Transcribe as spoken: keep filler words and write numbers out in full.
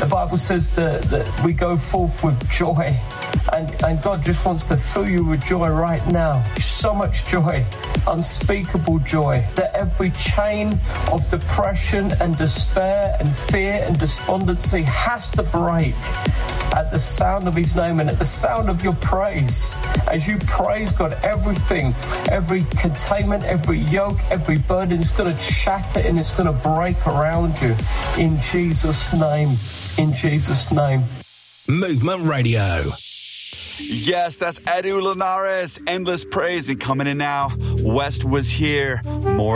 The Bible says that, that we go forth with joy, and, and God just wants to fill you with joy right now. So much joy, unspeakable joy, that every chain of depression and despair and fear and despondency has to break at the sound of his name and at the sound of your praise. As you praise God, everything, every containment, every yoke, every burden is going to shatter and it's going to break around you. In Jesus' name, in Jesus' name. Movement Radio. Yes, that's Edu Linares, Endless Praise, and coming in now, West Was Here. More